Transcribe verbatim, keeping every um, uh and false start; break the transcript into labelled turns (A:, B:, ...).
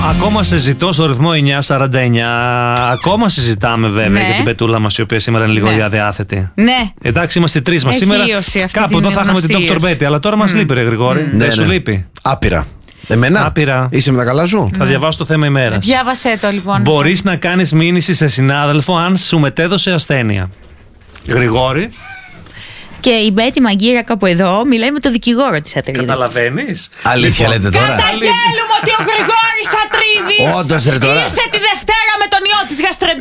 A: Ακόμα σε ζητώ στο ρυθμό εννιά σαράντα εννιά. Ακόμα συζητάμε βέβαια
B: Ναι.
A: για την πετούλα μας, η οποία σήμερα είναι λίγο
B: Ναι.
A: αδιάθετη.
B: Ναι.
A: Εντάξει, είμαστε τρεις μας
B: Έχει
A: σήμερα.
B: ίωση αυτή
A: Κάπου
B: την
A: εδώ θα είχαμε την
B: γνωστή
A: Δόκτωρ
B: ίωση.
A: Μπέτη, αλλά τώρα μας λείπει, ρε Γρηγόρη. Δεν
C: Ναι,
A: σου
C: ναι.
A: λείπει.
C: Άπειρα. Εμένα.
A: Άπειρα.
C: Είσαι με τα καλά σου.
A: Θα διαβάσω το θέμα ημέρας.
B: Διάβασέ το λοιπόν.
A: Μπορείς να κάνεις μήνυση σε συνάδελφο αν σου μετέδωσε ασθένεια. Γρηγόρη,
B: Και η Μπέτη Μαγκύρα κάπου εδώ μιλάει με το δικηγόρο της Ατρίδη.
A: καταλαβαίνεις.
C: Αλήθεια λέτε τώρα.
B: Καταγγέλουμε ότι ο Γρηγόρης Ατρίδης
C: Όντως, ρε, τώρα.
B: ήρθε τη Δευτέρα με τον ιό της γαστρεντερίτιδας